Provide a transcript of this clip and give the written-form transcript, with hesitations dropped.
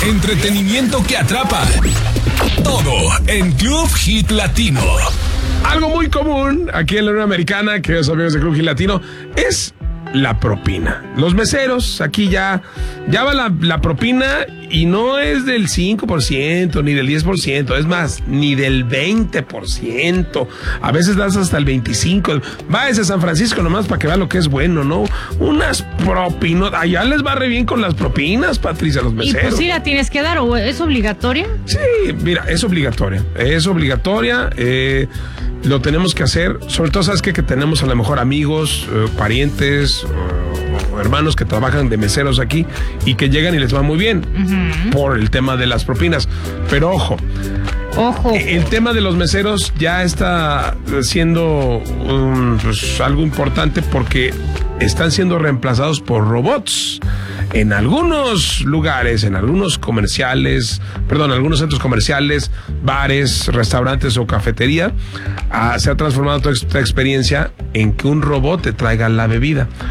Entretenimiento que atrapa. Todo en Club Hit Latino. Algo muy común aquí en la Unión Americana, queridos amigos de Club Hit Latino, es la propina. Los meseros, aquí ya va la propina y no es del 5% ni del 10%, es más, ni del 20%. A veces das hasta el 25%. Váyase a San Francisco nomás para que vea lo que es bueno, ¿no? Unas propinas. Allá les va re bien con las propinas, Patricia, los meseros. ¿Y pues sí la tienes que dar o es obligatoria? Sí, mira, es obligatoria. Es obligatoria. Lo tenemos que hacer. Sobre todo, ¿sabes qué? Que tenemos a lo mejor amigos, parientes o hermanos que trabajan de meseros aquí y que llegan y les va muy bien por el tema de las propinas. Pero ojo, el tema de los meseros ya está siendo pues, algo importante porque están siendo reemplazados por robots. En algunos lugares, en algunos algunos centros comerciales, bares, restaurantes o cafetería, se ha transformado toda esta experiencia en que un robot te traiga la bebida.